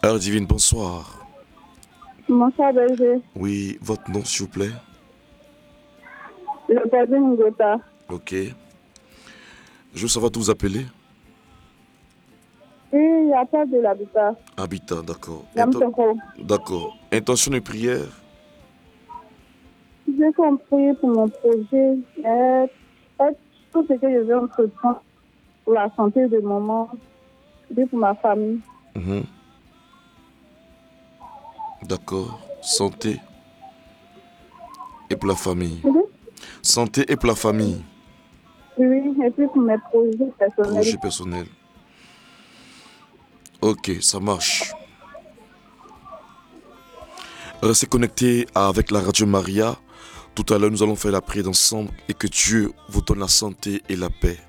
Alors, Divine, bonsoir. Bonsoir, Belger. Oui, votre nom, s'il vous plaît? Le père Ngota. Ok. Je veux savoir d'où vous appelez? Oui, il n'y a pas de l'habitat. Habitat, d'accord. Yamtoko. D'accord. Intention de prière? J'ai compris pour mon projet. Tout ce que je veux entreprendre pour la santé de maman et pour ma famille. D'accord. Santé et pour la famille. Oui, Santé et pour la famille. oui, et puis pour mes projets personnels. Projet personnel. Ok, ça marche. Restez connectés avec la Radio Maria. Tout à l'heure, nous allons faire la prière ensemble et que Dieu vous donne la santé et la paix.